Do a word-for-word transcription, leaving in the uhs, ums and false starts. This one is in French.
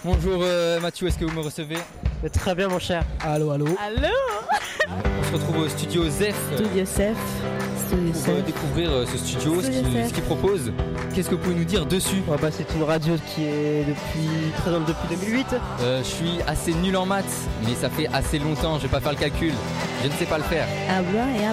Bonjour euh, Mathieu, est-ce que vous me recevez? Très bien mon cher. Allô, allô. Allô. On se retrouve au studio Zef euh, Studio Zef. Studio pour euh, Zef. découvrir euh, ce studio, ce Studio qu'il Zef. ce qu'il propose. Qu'est-ce que vous pouvez nous dire dessus? Ouais, bah, c'est une radio qui est depuis présente depuis deux mille huit. euh, Je suis assez nul en maths, mais ça fait assez longtemps, je vais pas faire le calcul. Je ne sais pas le faire. Habla et